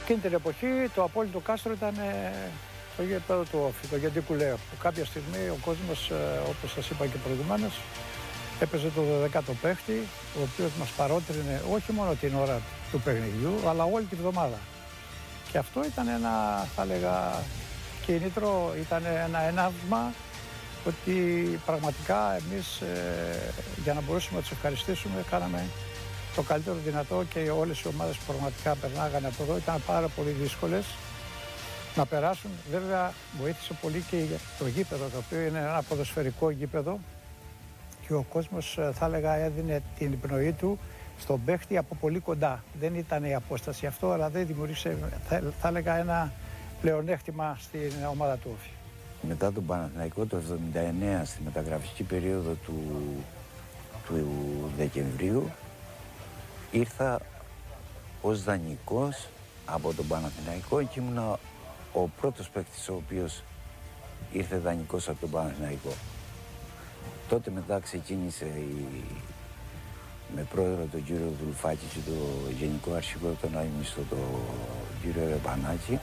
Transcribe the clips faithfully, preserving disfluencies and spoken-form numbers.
Εκείνη την εποχή το απόλυτο κάστρο ήταν το γήπεδο του Όφη, το Γεντικού Λέω, που κάποια στιγμή ο κόσμος, όπως σας είπα και προηγουμένως, έπαιζε το δωδεκάτο παίχτη, ο οποίος μας παρότρινε όχι μόνο την ώρα του παιχνιδιού, αλλά όλη τη βδομάδα. Και αυτό ήταν ένα, θα έλεγα, κίνητρο, ήταν ένα έναυσμα ότι πραγματικά εμείς ε, για να μπορέσουμε να τους ευχαριστήσουμε κάναμε το καλύτερο δυνατό και όλες οι ομάδες που πραγματικά περνάγανε από εδώ ήταν πάρα πολύ δύσκολες να περάσουν. Βέβαια βοήθησε πολύ και το γήπεδο, το οποίο είναι ένα ποδοσφαιρικό γήπεδο και ο κόσμος, θα έλεγα, έδινε την πνοή του στον παίχτη από πολύ κοντά. Δεν ήταν η απόσταση αυτό, αλλά δεν δημιούργησε, θα, θα έλεγα, ένα πλεονέκτημα στην ομάδα του Όφη. Μετά τον Παναθηναϊκό το εβδομήντα εννέα, στη μεταγραφική περίοδο του, του Δεκεμβρίου, ήρθα ως δανεικός από τον Παναθηναϊκό και ήμουνα ο πρώτος παίκτης ο οποίος ήρθε δανεικός από τον Παναθηναϊκό. Τότε μετά ξεκίνησε η... με πρόεδρο τον κύριο Δουλουφάκη και τον γενικό αρχηγό τον Αϊμίστο τον κύριο Ρεπανάκη.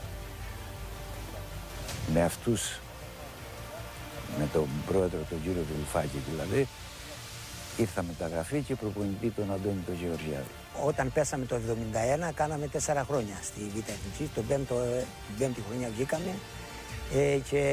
Με αυτούς, με τον πρόεδρο τον κύριο Δουλουφάκη δηλαδή, ήρθα μεταγραφή και προπονητή τον Αντώνη τον Γεωργιάδη. Όταν πέσαμε το εβδομήντα ένα, κάναμε τέσσερα χρόνια στη Β' Εθνική, τον πέμπτο, την πέμπτη χρονιά βγήκαμε ε, και